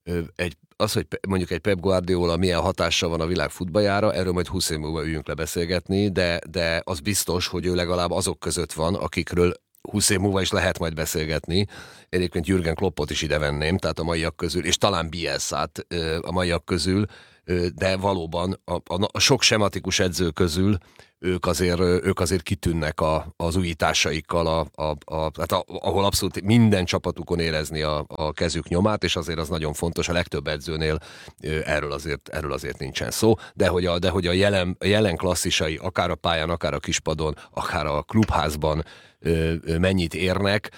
egy, az, hogy mondjuk egy Pep Guardiola milyen hatással van a világ futballjára, erről majd húsz év múlva üljünk le beszélgetni, de, de az biztos, hogy ő legalább azok között van, akikről húsz év múlva is lehet majd beszélgetni. Egyébként Jürgen Kloppot is ide venném, tehát a maiak közül, és talán Bielszát a maiak közül, de valóban a, a, a sok sematikus edző közül ők azért, ők azért kitűnnek a, az újításaikkal, a, a, a, hát a, ahol abszolút minden csapatukon érezni a, a kezük nyomát, és azért az nagyon fontos, a legtöbb edzőnél erről azért, erről azért nincsen szó, de hogy a, de hogy a, jelen, a jelen klasszisai, akár a pályán, akár a kispadon, akár a klubházban mennyit érnek,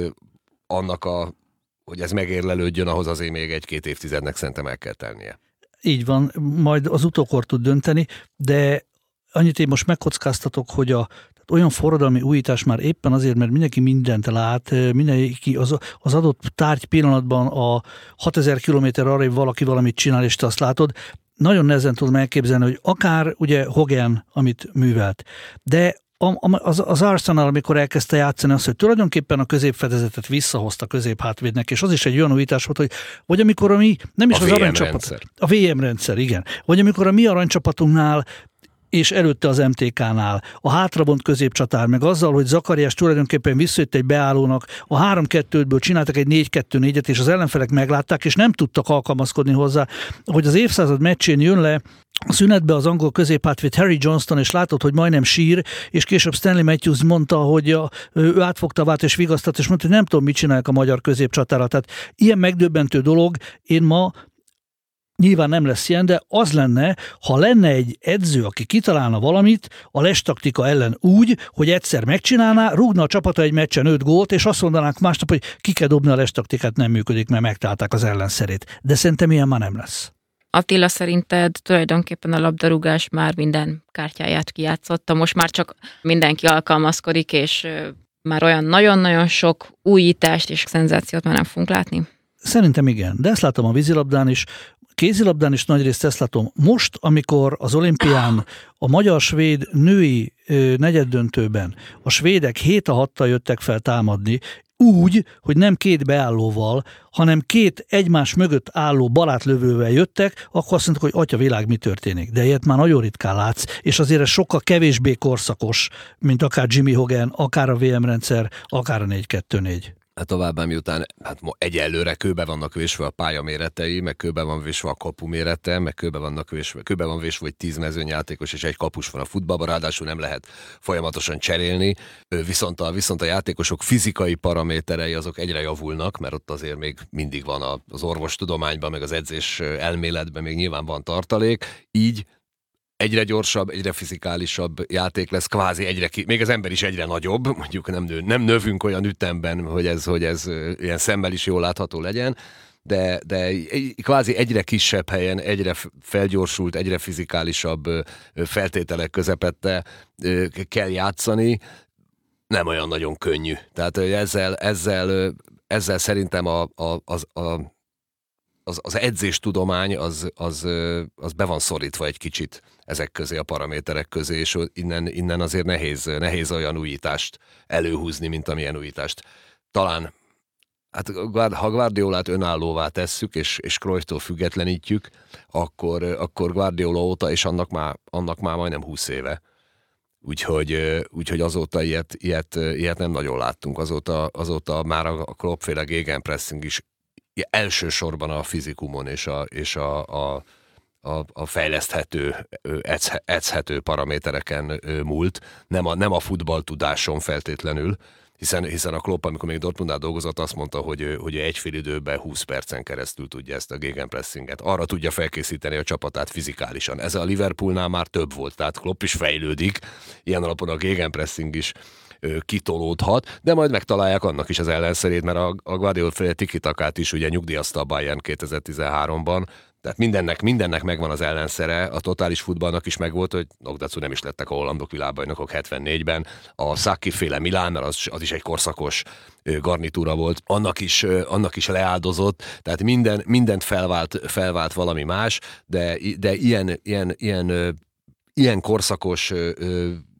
annak a, hogy ez megérlelődjön, ahhoz azért még egy-két évtizednek szerintem el kell tennie. Így van, majd az utókor tud dönteni, de annyit én most megkockáztatok, hogy a tehát olyan forradalmi újítás már éppen azért, mert mindenki mindent lát, mindenki az, az adott tárgy pillanatban a hatezer kilométer arrébb valaki valamit csinál, és te azt látod, nagyon nehezen tudom elképzelni, hogy akár ugye Hogan, amit művelt, de Az, az Arsenal, amikor elkezdte játszani, az, hogy tulajdonképpen a középfedezetet visszahozta középhátvédnek, és az is egy olyan újítás volt, hogy vagy amikor a mi, nem is a az aranycsapat, a vé em rendszer, igen, vagy amikor a mi aranycsapatunknál és előtte az em té ká-nál a hátrabont középcsatár, meg azzal, hogy Zakariás tulajdonképpen visszajött egy beállónak, a három kettőből csináltak egy négy kettő négyet, és az ellenfelek meglátták, és nem tudtak alkalmazkodni hozzá, hogy az évszázad meccsén jön le a szünetbe az angol középhátvéd Harry Johnston, és látod, hogy majdnem sír, és később Stanley Matthews mondta, hogy a, ő átfogta vált és vigasztat, és mondta, hogy nem tudom, mit csinálják a magyar középcsatára. Tehát ilyen megdöbbentő dolog, én ma nyilván nem lesz ilyen, de az lenne, ha lenne egy edző, aki kitalálna valamit a les taktika ellen úgy, hogy egyszer megcsinálná, rúgna a csapata egy meccsen öt gólt, és azt mondanánk másnap, hogy ki kell dobni a les taktikát, nem működik, mert megtalálták az ellenszerét. De szerintem ilyen már nem lesz. Attila, szerinted tulajdonképpen a labdarúgás már minden kártyáját kijátszotta, most már csak mindenki alkalmazkodik, és már olyan nagyon-nagyon sok újítást és szenzációt már nem fogunk látni? Szerintem igen, de ezt látom a vízilabdán is, kézilabdán is nagyrészt ezt látom. Most, amikor az olimpián a magyar-svéd női negyeddöntőben a svédek hét a hattal jöttek fel támadni, úgy, hogy nem két beállóval, hanem két egymás mögött álló balátlövővel jöttek, akkor azt mondtuk, hogy atya világ, mi történik. De ilyet már nagyon ritkán látsz, és azért ez sokkal kevésbé korszakos, mint akár Jimmy Hogan, akár a vé em rendszer, akár a négy kettő négy. Hát továbbá miután hát egyelőre kőbe vannak vésve a pálya méretei, meg kőbe van vésve a kapu mérete, meg kőbe, vannak vésve, kőbe van vésve, hogy tíz mezőnyjátékos és egy kapus van a futballban, ráadásul nem lehet folyamatosan cserélni, viszont a, viszont a játékosok fizikai paraméterei azok egyre javulnak, mert ott azért még mindig van az orvostudományban, meg az edzés elméletben még nyilván van tartalék, így egyre gyorsabb, egyre fizikálisabb játék lesz, kvázi egyre, ki, még az ember is egyre nagyobb, mondjuk nem, nő, nem növünk olyan ütemben, hogy ez, hogy ez ilyen szemmel is jól látható legyen, de, de kvázi egyre kisebb helyen, egyre felgyorsult, egyre fizikálisabb feltételek közepette kell játszani, nem olyan nagyon könnyű. Tehát ezzel, ezzel, ezzel szerintem a, a, az, a Az, az edzéstudomány az, az, az be van szorítva egy kicsit ezek közé, a paraméterek közé, és innen, innen azért nehéz, nehéz olyan újítást előhúzni, mint amilyen újítást. Talán, hát ha Guardiolát önállóvá tesszük, és, és Cruyfftól függetlenítjük, akkor, akkor Guardiola óta, és annak már, annak már majdnem húsz éve. Úgyhogy, úgyhogy azóta ilyet, ilyet, ilyet nem nagyon láttunk. Azóta, azóta már a Klopp-féle gegenpressing is elsősorban a fizikumon és a, és a, a, a, a fejleszthető, edzhető paramétereken múlt, nem a, nem a futballtudáson feltétlenül, hiszen, hiszen a Klopp, amikor még Dortmundnál dolgozott, azt mondta, hogy, hogy egy fél időben húsz percen keresztül tudja ezt a gegenpressinget. Arra tudja felkészíteni a csapatát fizikálisan. Ez a Liverpoolnál már több volt, tehát Klopp is fejlődik, ilyen alapon a gegenpressing is kitolódhat, de majd megtalálják annak is az ellenszerét, mert a, a Guardiola-féle tiki-takát is ugye nyugdíjazta a Bayern kétezer-tizenháromban, tehát mindennek, mindennek megvan az ellenszere, a totális futballnak is megvolt, hogy Nogdacu nem is lettek a hollandok világbajnokok hetvennégyben, a Sacchi-féle Milán, mert az, az is egy korszakos garnitúra volt, annak is, annak is leáldozott, tehát minden, mindent felvált, felvált valami más, de, de ilyen, ilyen, ilyen, ilyen korszakos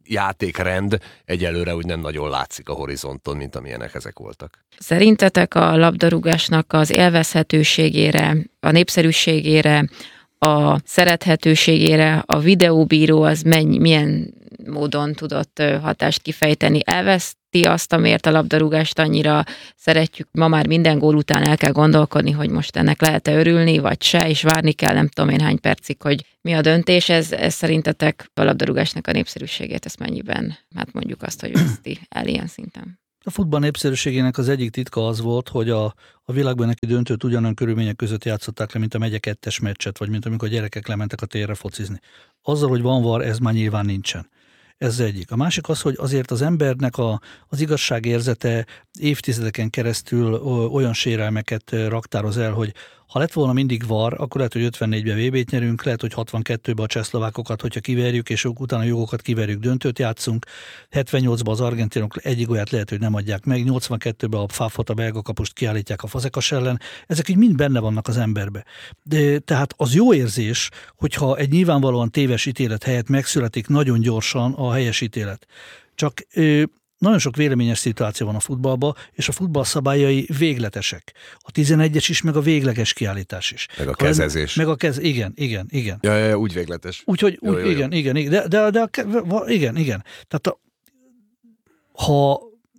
játékrend egyelőre úgy nem nagyon látszik a horizonton, mint amilyenek ezek voltak. Szerintetek a labdarúgásnak az élvezhetőségére, a népszerűségére, a szerethetőségére a videóbíró az mennyi, milyen módon tudott hatást kifejteni? Elveszti azt, amiért a labdarúgást annyira szeretjük, ma már minden gól után el kell gondolkodni, hogy most ennek lehet-e örülni, vagy se, és várni kell nem tudom én hány percig, hogy mi a döntés. Ez, ez szerintetek a labdarúgásnak a népszerűségét, ezt mennyiben, hát mondjuk azt, hogy veszti el ilyen szinten? A futball népszerűségének az egyik titka az volt, hogy a, a világbajnoki döntőt ugyanolyan körülmények között játszották le, mint a megye kettes meccset, vagy mint amikor a gyerekek lementek a térre focizni. Azzal, hogy van var, ez már nyilván nincsen. Ez egyik. A másik az, hogy azért az embernek a, az igazságérzete évtizedeken keresztül olyan sérelmeket raktároz el, hogy ha lett volna mindig var, akkor lehet, hogy ötvennégyben vé bét nyerünk, lehet, hogy hatvankettőben a csehszlovákokat, hogyha kiverjük, és utána a jogokat kiverjük, döntőt játszunk. hetvennyolcban az argentinok egyik olyat lehet, hogy nem adják meg, nyolcvankettőben a Fáfot, a belga kapust kiállítják a Fazekas ellen. Ezek így mind benne vannak az emberbe. De, tehát az jó érzés, hogyha egy nyilvánvalóan téves ítélet helyett megszületik nagyon gyorsan a helyes ítélet. Csak nagyon sok véleményes szituáció van a futballban, és a futball szabályai végletesek. A tizenegyes is, meg a végleges kiállítás is. Meg a kezezés. Meg a kez, igen, igen, igen. Ja, ja, ja, úgy végletes. Úgyhogy, jó, úgy, jó, jó. igen, igen, igen, de, de, de a, igen, igen. Tehát a, ha,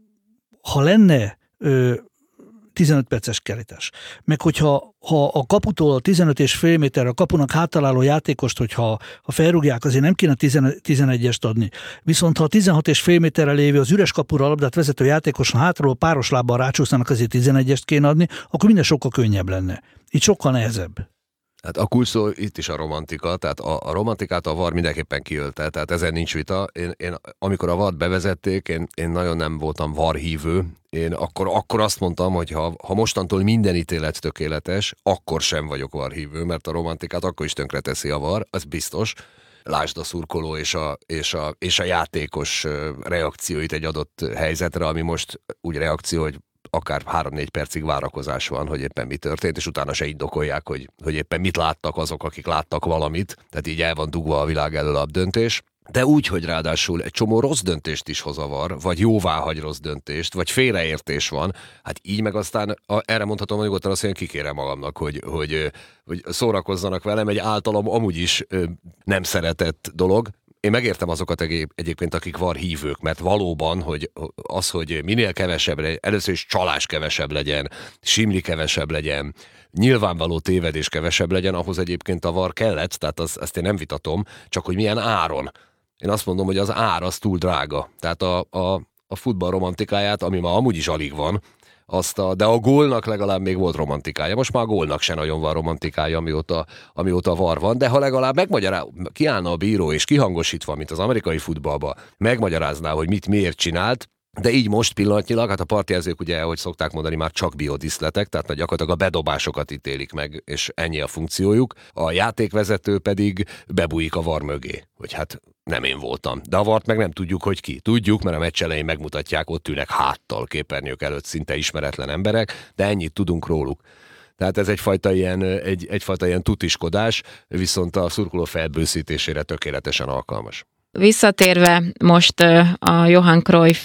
ha lenne ö, tizenöt perces kiállítás, meg hogyha ha a kaputól tizenöt és fél méterre a kapunak hátaláló játékost, hogyha ha felrúgják, azért nem kéne tizenegyest adni. Viszont ha a tizenhat és fél méterre lévő az üres kapura a labdát vezető játékoson hátról páros lábbal rácsúsznának, azért tizenegyest kéne adni, akkor minden sokkal könnyebb lenne. Itt sokkal nehezebb. Hát a kulcs szó itt is a romantika, tehát a, a romantikát a var mindenképpen kiölte, tehát ezen nincs vita. Én, én amikor a vart bevezették, én, én nagyon nem voltam varhívő. Én akkor, akkor azt mondtam, hogy ha, ha mostantól minden ítélet tökéletes, akkor sem vagyok varhívő, mert a romantikát akkor is tönkreteszi a var, az biztos. Lásd a szurkoló és a, és, a, és a játékos reakcióit egy adott helyzetre, ami most úgy reakció, hogy akár három-négy percig várakozás van, hogy éppen mi történt, és utána se indokolják, hogy, hogy éppen mit láttak azok, akik láttak valamit. Tehát így el van dugva a világ elől a döntés. De úgy, hogy ráadásul egy csomó rossz döntést is hoz a var, vagy jóvá hagy rossz döntést, vagy félreértés van, hát így meg aztán a, erre mondhatom, hogy nyugodtan azt, hogy én kikérem magamnak, hogy, hogy, hogy szórakozzanak velem, egy általam amúgy is nem szeretett dolog. Én megértem azokat egyébként, akik var hívők, mert valóban, hogy az, hogy minél kevesebb legyen, először is csalás kevesebb legyen, simli kevesebb legyen, nyilvánvaló tévedés kevesebb legyen, ahhoz egyébként a var kellett, tehát az, ezt én nem vitatom, csak hogy milyen áron. Én azt mondom, hogy az ár az túl drága. Tehát a, a, a futball romantikáját, ami ma amúgy is alig van, azt a, de a gólnak legalább még volt romantikája. Most már a gólnak se nagyon van romantikája, amióta, amióta var van, de ha legalább megmagyará, kiállna a bíró és kihangosítva, mint az amerikai futballban, megmagyarázná, hogy mit miért csinált, de így most pillanatnyilag, hát a partjelzők ugye, ahogy szokták mondani, már csak biodiszletek, tehát gyakorlatilag a bedobásokat ítélik meg, és ennyi a funkciójuk. A játékvezető pedig bebújik a var mögé, hogy hát nem én voltam. De a vart meg nem tudjuk, hogy ki. Tudjuk, mert a meccs elején megmutatják, ott ülnek háttal képernyők előtt szinte ismeretlen emberek, de ennyit tudunk róluk. Tehát ez egyfajta ilyen, egy, egyfajta ilyen tutiskodás, viszont a szurkoló felbőszítésére tökéletesen alkalmas. Visszatérve most a Johan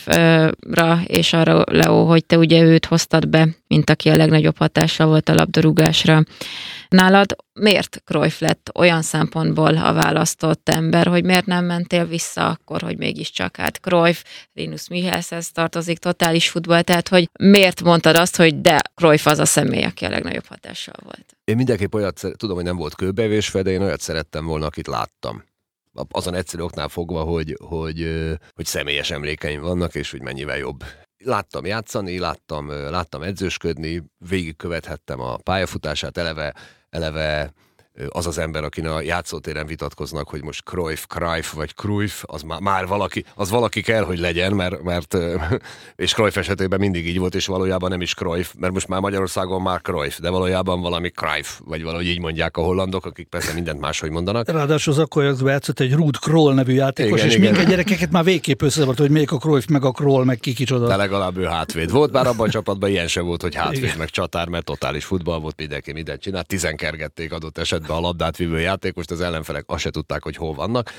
Cruyffra és arra, Leo, hogy te ugye őt hoztad be, mint aki a legnagyobb hatással volt a labdarúgásra. Nálad miért Cruyff lett olyan szempontból a választott ember, hogy miért nem mentél vissza akkor, hogy mégiscsak hát Cruyff, Rinus Michelshez tartozik, totális futball, tehát hogy miért mondtad azt, hogy de Cruyff az a személy, aki a legnagyobb hatással volt? Én mindenképp olyat, tudom, hogy nem volt kőbevésve, de én olyat szerettem volna, akit láttam. Azon egyszerű oknál fogva, hogy, hogy, hogy személyes emlékeim vannak, és hogy mennyivel jobb. Láttam játszani, láttam, láttam edzősködni, végigkövethettem a pályafutását, eleve, eleve az az ember, akin a játszótéren vitatkoznak, hogy most Cruyff, Cruyff vagy Cruyff, az már, már valaki, az valaki kell, hogy legyen, mert, mert és Cruyff esetében mindig így volt, és valójában nem is Cruyff, mert most már Magyarországon már Cruyff, de valójában valami Cruyff, vagy valahogy így mondják a hollandok, akik persze mindent máshogy mondanak. Ráadásul az akkor játszott egy Ruud Krol nevű játékos, igen, és minket gyerekeket már végképp összezavart, hogy még a Cruyff, meg a Krol, meg ki kicsoda. De legalább ő hátvéd volt, bár abban a csapatban ilyen sem volt, hogy hátvéd, igen, meg csatár, mert totális futball volt, mindenki mindent csinált, tizenkergették adott esetben a labdát vívő játékost, az ellenfelek azt se tudták, hogy hol vannak.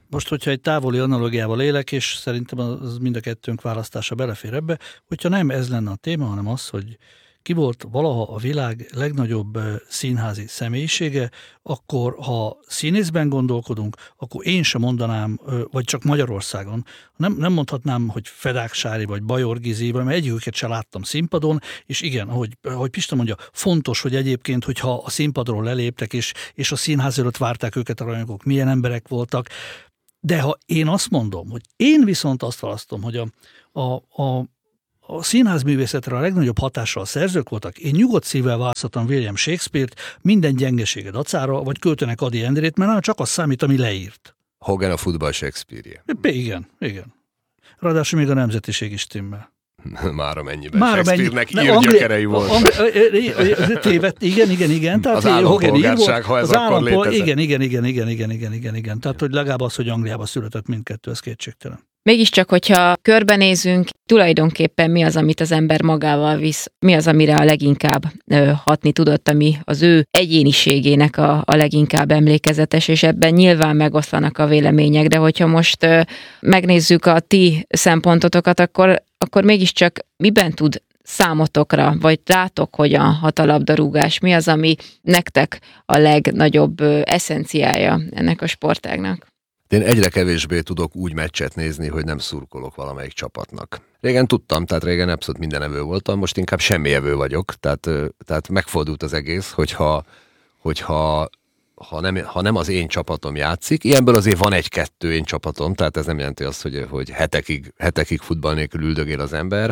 Most, hogyha egy távoli analogiával élek, és szerintem az mind a kettőnk választása belefér ebbe, hogyha nem ez lenne a téma, hanem az, hogy ki volt valaha a világ legnagyobb színházi személyisége, akkor ha színészben gondolkodunk, akkor én sem mondanám, vagy csak Magyarországon, nem, nem mondhatnám, hogy Fedák Sári vagy Bajor Gizi, mert egyiküket se láttam színpadon, és igen, ahogy, ahogy Pista mondja, fontos, hogy egyébként, hogyha a színpadról leléptek, és, és a színház előtt várták őket a rajongók, milyen emberek voltak, de ha én azt mondom, hogy én viszont azt választom, hogy a, a, a A színházművészetre a legnagyobb hatással szerzők voltak. Én nyugodt szívvel választhatom William Shakespeare-t minden gyengesége dacára, vagy költőnek Ady Endrét, mert csak az számít, ami leírt. Hogan a futball Shakespeare-je. Igen, igen. Ráadásul még a nemzetiség is timmel. Már amennyiben Már Shakespeare-nek amennyi, írgyökerei volt. Tévedt, igen, igen, igen. Tehát az állampolgárság, ha ez az akkor létezett. Igen, igen, igen, igen, igen, igen, igen, igen. Tehát, hogy legalább az, hogy Angliába született mindkettő, ez kétségtelen. Mégiscsak, hogyha körbenézünk, tulajdonképpen mi az, amit az ember magával visz, mi az, amire a leginkább ö, hatni tudott, ami az ő egyéniségének a, a leginkább emlékezetes, és ebben nyilván megoszlanak a vélemények, de hogyha most ö, megnézzük a ti szempontotokat, akkor, akkor mégiscsak miben tud számotokra, vagy látok, hogyan hat a labdarúgás, mi az, ami nektek a legnagyobb ö, eszenciája ennek a sportágnak? Én egyre kevésbé tudok úgy meccset nézni, hogy nem szurkolok valamelyik csapatnak. Régen tudtam, tehát régen abszolút mindenevő voltam, most inkább semmievő vagyok, tehát, tehát megfordult az egész, hogyha, hogyha ha, nem, ha nem az én csapatom játszik, ilyenből azért van egy-kettő én csapatom, tehát ez nem jelenti azt, hogy, hogy hetekig, hetekig futball nélkül üldögél az ember,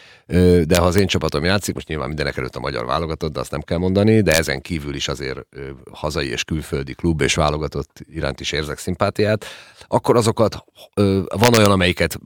de ha az én csapatom játszik, most nyilván mindenek előtt a magyar válogatott, de azt nem kell mondani, de ezen kívül is azért hazai és külföldi klub és válogatott iránt is érzek szimpátiát, akkor azokat van olyan, amelyiket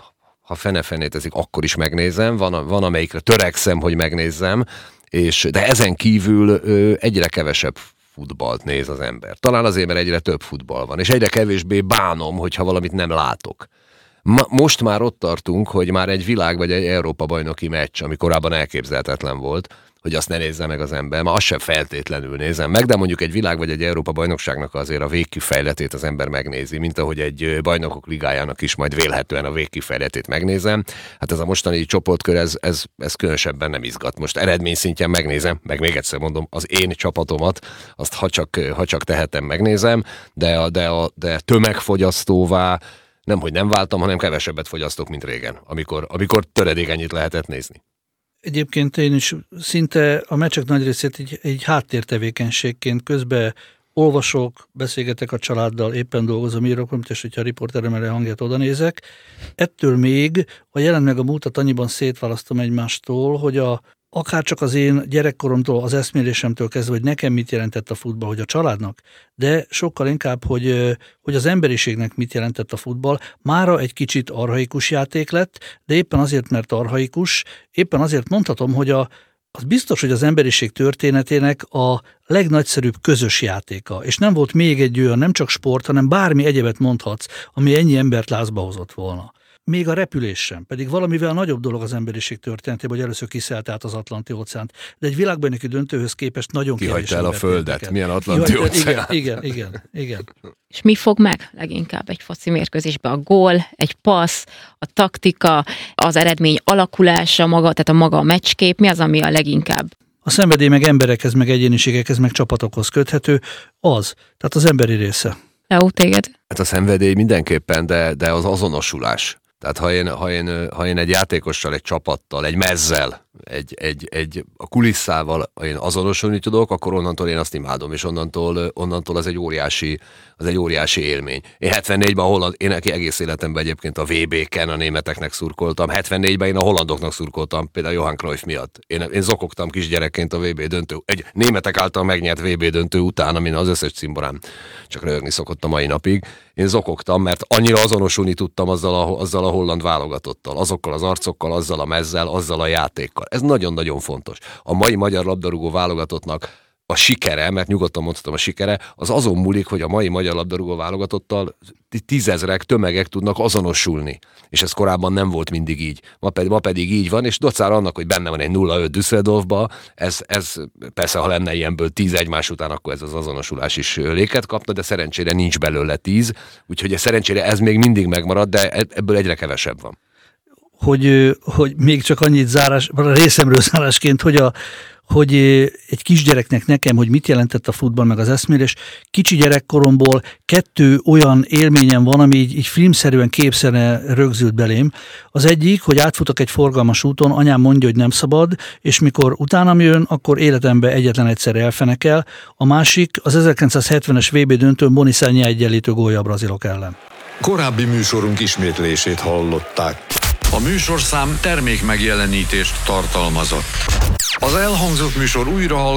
ha fene-fenétezik, akkor is megnézem, van, van amelyikre törekszem, hogy megnézzem, és, de ezen kívül egyre kevesebb futballt néz az ember. Talán azért, mert egyre több futball van, és egyre kevésbé bánom, hogyha valamit nem látok. Ma, most már ott tartunk, hogy már egy világ vagy egy Európa bajnoki meccs, ami korábban elképzelhetetlen volt, hogy azt ne nézze meg az ember, ma azt sem feltétlenül nézem meg, de mondjuk egy világ vagy egy Európa bajnokságnak azért a végkifejletét az ember megnézi, mint ahogy egy bajnokok ligájának is majd vélhetően a végkifejletét megnézem. Hát ez a mostani csoportkör, ez, ez, ez különösebben nem izgat. Most eredmény szintjén megnézem, meg még egyszer mondom, az én csapatomat, azt ha csak, ha csak tehetem, megnézem, de, a, de, a, de tömegfogyasztóvá nem, hogy nem váltam, hanem kevesebbet fogyasztok, mint régen, amikor, amikor töredékenyit lehetett nézni. Egyébként én is szinte a meccsek nagy részét egy, egy háttértevékenységként közben olvasok, beszélgetek a családdal, éppen dolgozom, írok, mint és hogyha a riporterem elé hangját oda nézek. Ettől még a jelent meg a múltat annyiban szétválasztom egymástól, hogy a akár csak az én gyerekkoromtól, az eszmélésemtől kezdve, hogy nekem mit jelentett a futball, hogy a családnak, de sokkal inkább, hogy, hogy az emberiségnek mit jelentett a futball. Mára egy kicsit archaikus játék lett, de éppen azért, mert archaikus, éppen azért mondhatom, hogy a, az biztos, hogy az emberiség történetének a legnagyszerűbb közös játéka. És nem volt még egy olyan, nem csak sport, hanem bármi egyebet mondhatsz, ami ennyi embert lázba hozott volna. Még a repülés sem, pedig valamivel nagyobb dolog az emberiség történetében, hogy először kiszállt át az Atlanti-óceánt, de egy világbajnoki döntőhöz képest nagyon kevés Kihagyta el a Földet, érdekel. milyen Atlanti-óceán. Igen, igen, igen, igen. És mi fog meg leginkább egy foci mérkőzésben? A gól, egy passz, a taktika, az eredmény alakulása, maga, tehát a maga a meccskép, mi az, ami a leginkább? A szenvedély meg emberekhez, meg egyéniségekhez, meg csapatokhoz köthető, az, tehát az emberi része. Leó, téged? Hát a szenvedély mindenképpen, de, de az azonosulás. Tehát ha én, ha, én, ha én egy játékossal, egy csapattal, egy mezzel, egy, egy, egy a kulisszával én azonosulni tudok, akkor onnantól én azt imádom, és onnantól, onnantól az egy óriási, az egy óriási élmény. Én hetvennégyben a holland, én egész életemben egyébként a vé bé-ken a németeknek szurkoltam, hetvennégyben én a hollandoknak szurkoltam, például Johan Cruyff miatt. Én, én zokogtam kisgyerekként a vé bé döntő, egy németek által megnyert vé bé döntő után, amin az összes cimborám csak röhögni szokott a mai napig. Én zokogtam, mert annyira azonosulni tudtam azzal a, azzal a holland válogatottal, azokkal az arcokkal, azzal a mezzel, azzal a játékkal. Ez nagyon-nagyon fontos. A mai magyar labdarúgó válogatottnak a sikere, mert nyugodtan mondhatom a sikere, az azon múlik, hogy a mai magyar labdarúgó válogatottal tízezrek, tömegek tudnak azonosulni. És ez korábban nem volt mindig így. Ma pedig, ma pedig így van, és docára annak, hogy benne van egy nulla öt Düsseldorfba, ez, ez persze, ha lenne ilyenből tíz egymás után, akkor ez az azonosulás is léket kapna, de szerencsére nincs belőle tíz, úgyhogy szerencsére ez még mindig megmarad, de ebből egyre kevesebb van. Hogy, hogy még csak annyit zárás, részemről zárásként, hogy a hogy egy kisgyereknek nekem, hogy mit jelentett a futball meg az eszmélés, kicsi gyerekkoromból kettő olyan élményem van, ami így, így filmszerűen, képszerűen rögzült belém. Az egyik, hogy átfutok egy forgalmas úton, anyám mondja, hogy nem szabad, és mikor utánam jön, akkor életemben egyetlen egyszer elfenekel. A másik, az ezerkilencszázhetvenes vé bé döntőn Boniszányi egyenlítő gólja a brazilok ellen. Korábbi műsorunk ismétlését hallották. A műsorszám termék megjelenítést tartalmazott. Az elhangzott műsor újra